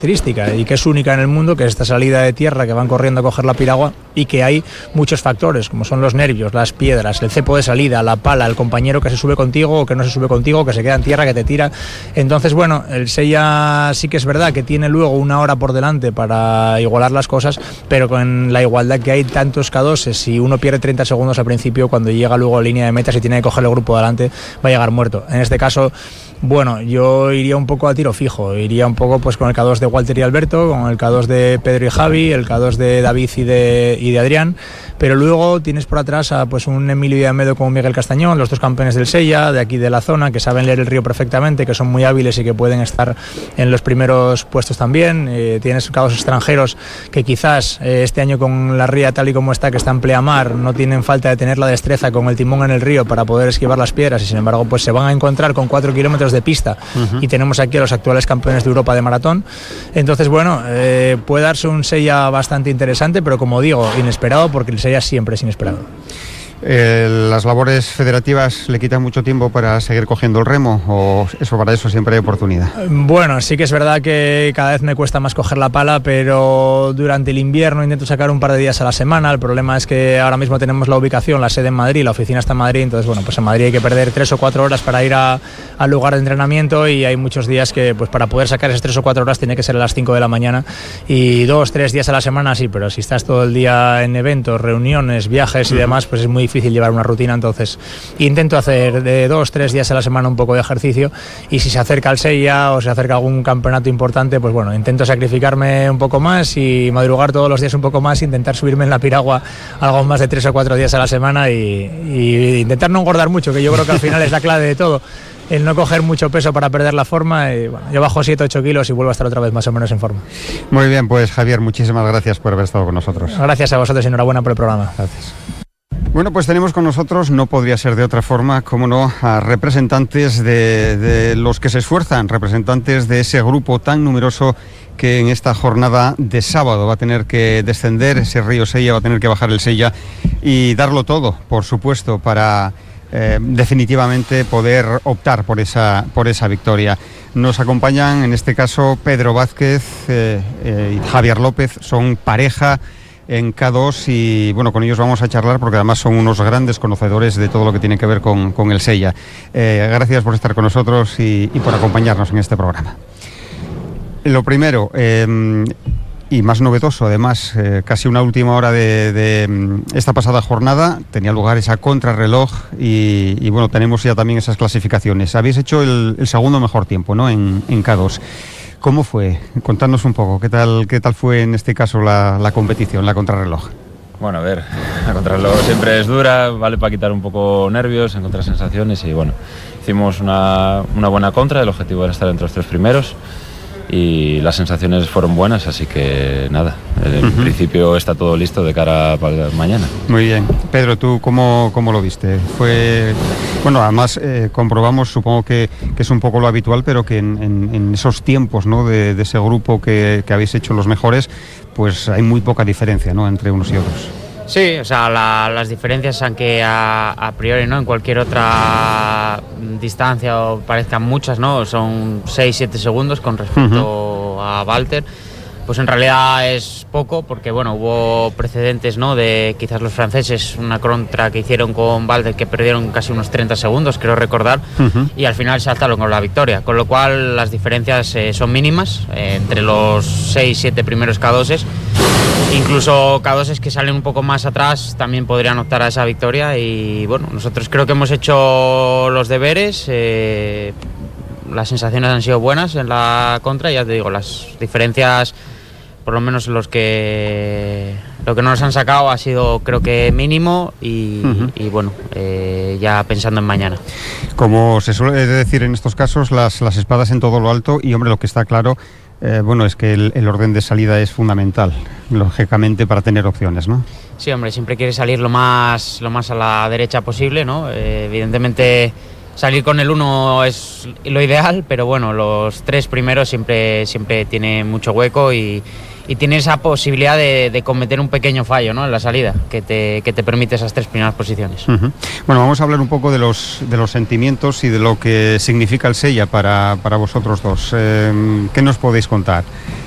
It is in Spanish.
característica y que es única en el mundo, que es esta salida de tierra que van corriendo a coger la piragua, y que hay muchos factores como son los nervios, las piedras, el cepo de salida, la pala, el compañero que se sube contigo o que no se sube contigo, que se queda en tierra, que te tira. Entonces, bueno, el Sella sí que es verdad que tiene luego una hora por delante para igualar las cosas, pero con la igualdad que hay tantos K2, si uno pierde 30 segundos al principio, cuando llega luego a línea de meta, si tiene que coger el grupo de adelante, va a llegar muerto. En este caso, bueno, yo iría un poco a tiro fijo, iría un poco pues con el K2 de Walter y Alberto, con el K2 de Pedro y Javi, el K2 de David y de Adrián, pero luego tienes por atrás a pues un Emilio y Amedo como Miguel Castañón, los dos campeones del Sella, de aquí de la zona, que saben leer el río perfectamente, que son muy hábiles y que pueden estar en los primeros puestos también. Tienes K2 extranjeros que quizás este año con la ría tal y como está, que está en pleamar, no tienen falta de tener la destreza con el timón en el río para poder esquivar las piedras, y sin embargo pues se van a encontrar con 4 kilómetros de pista. Y tenemos aquí a los actuales campeones de Europa de maratón. Entonces, bueno, puede darse un Sella bastante interesante, pero como digo, inesperado, porque el Sella siempre es inesperado. ¿Las labores federativas le quitan mucho tiempo para seguir cogiendo el remo, o para eso siempre hay oportunidad? Bueno, sí que es verdad que cada vez me cuesta más coger la pala, pero durante el invierno intento sacar un par de días a la semana. El problema es que ahora mismo tenemos la ubicación, la sede en Madrid, la oficina está en Madrid, entonces bueno, pues en Madrid hay que perder 3 o 4 horas para ir al lugar de entrenamiento, y hay muchos días que pues para poder sacar esas 3 o 4 horas tiene que ser a las 5 de la mañana, y 2 o 3 días a la semana sí, pero si estás todo el día en eventos, reuniones, viajes y demás, pues es muy difícil llevar una rutina. Entonces intento hacer de 2 o 3 días a la semana un poco de ejercicio, y si se acerca el Sella o se acerca algún campeonato importante, pues bueno, intento sacrificarme un poco más y madrugar todos los días un poco más, intentar subirme en la piragua algo más de 3 o 4 días a la semana, y intentar no engordar mucho, que yo creo que al final es la clave de todo, el no coger mucho peso para perder la forma. Y bueno, yo bajo 7 o 8 kilos y vuelvo a estar otra vez más o menos en forma. Muy bien, pues Javier, muchísimas gracias por haber estado con nosotros. Gracias a vosotros y enhorabuena por el programa. Gracias. Bueno, pues tenemos con nosotros, no podría ser de otra forma, cómo no, a representantes de los que se esfuerzan, representantes de ese grupo tan numeroso que en esta jornada de sábado va a tener que descender ese río Sella, va a tener que bajar el Sella y darlo todo, por supuesto, para definitivamente poder optar por esa victoria. Nos acompañan en este caso Pedro Vázquez y Javier López, son pareja en K2, y bueno, con ellos vamos a charlar porque además son unos grandes conocedores de todo lo que tiene que ver con el Sella. Gracias por estar con nosotros y por acompañarnos en este programa. Lo primero, y más novedoso además, casi una última hora de esta pasada jornada, tenía lugar esa contrarreloj y bueno, tenemos ya también esas clasificaciones. Habéis hecho el segundo mejor tiempo, ¿no?, en K2. ¿Cómo fue? Contadnos un poco, ¿qué tal fue en este caso la competición, la contrarreloj? Bueno, a ver, la contrarreloj siempre es dura, vale para quitar un poco nervios, encontrar sensaciones, y bueno, hicimos una buena contra, el objetivo era estar entre los 3 primeros y las sensaciones fueron buenas, así que nada, en principio está todo listo de cara para mañana. Muy bien. Pedro, ¿tú cómo lo viste? Fue, bueno, además comprobamos, supongo que es un poco lo habitual, pero que en esos tiempos, ¿no?, de ese grupo que habéis hecho los mejores, pues hay muy poca diferencia, ¿no?, entre unos y otros. Sí, o sea, las diferencias, aunque a priori, ¿no?, en cualquier otra distancia o parezcan muchas, ¿no?, son 6-7 segundos con respecto a Walter, pues en realidad es poco, porque bueno, hubo precedentes, ¿no?, de quizás los franceses, una contra que hicieron con Walter que perdieron casi unos 30 segundos, creo recordar, y al final saltaron con la victoria, con lo cual las diferencias son mínimas entre los 6-7 primeros K2s. Incluso K2s que salen un poco más atrás también podrían optar a esa victoria, y bueno, nosotros creo que hemos hecho los deberes, las sensaciones han sido buenas en la contra, y ya te digo, las diferencias, por lo menos lo que no nos han sacado ha sido, creo que mínimo, y bueno, ya pensando en mañana. Como se suele decir en estos casos, las espadas en todo lo alto, y hombre, lo que está claro, bueno, es que el orden de salida es fundamental, lógicamente, para tener opciones, ¿no? Sí, hombre, siempre quieres salir lo más a la derecha posible, ¿no? Evidentemente salir con el 1 es lo ideal, pero bueno, los 3 primeros siempre tiene mucho hueco, y tiene esa posibilidad de cometer un pequeño fallo, ¿no?, en la salida, que te permite esas 3 primeras posiciones. Bueno, vamos a hablar un poco de los sentimientos y de lo que significa el Sella para vosotros dos. ¿Qué nos podéis contar?